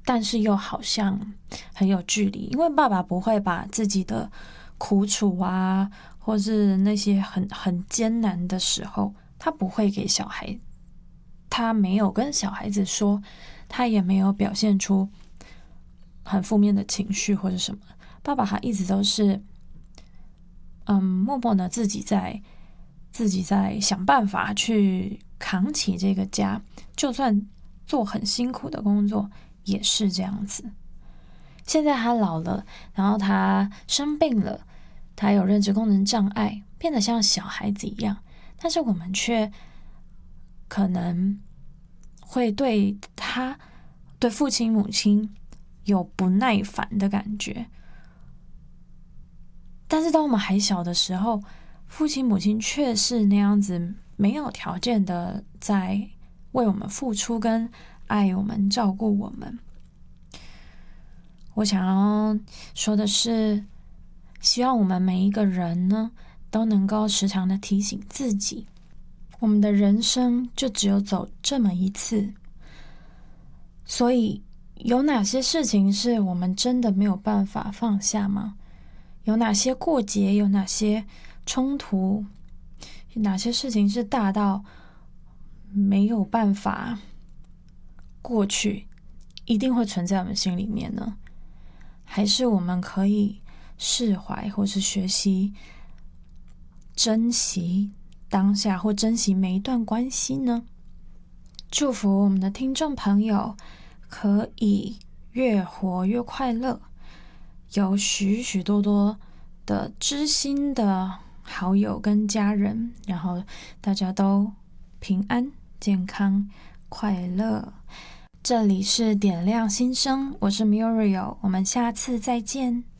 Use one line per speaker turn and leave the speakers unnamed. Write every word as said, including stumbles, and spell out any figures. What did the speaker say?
但是又好像很有距离，因为爸爸不会把自己的苦楚啊，或是那些很很艰难的时候，他不会给小孩，他没有跟小孩子说，他也没有表现出很负面的情绪或者什么。爸爸他一直都是，嗯，默默的自己在自己在想办法去扛起这个家，就算做很辛苦的工作也是这样子。现在他老了，然后他生病了，他有认知功能障碍，变得像小孩子一样，但是我们却可能会对他、对父亲、母亲有不耐烦的感觉。但是当我们还小的时候，父亲、母亲却是那样子没有条件的在为我们付出跟爱我们、照顾我们。我想要说的是，希望我们每一个人呢，都能够时常的提醒自己，我们的人生就只有走这么一次，所以有哪些事情是我们真的没有办法放下吗？有哪些过节，有哪些冲突，有哪些事情是大到没有办法过去，一定会存在我们心里面呢？还是我们可以释怀，或是学习珍惜当下，或珍惜每一段关系呢？祝福我们的听众朋友可以越活越快乐，有许许多多的知心的好友跟家人，然后大家都平安、健康、快乐。这里是点亮心声，我是 Muriel， 我们下次再见。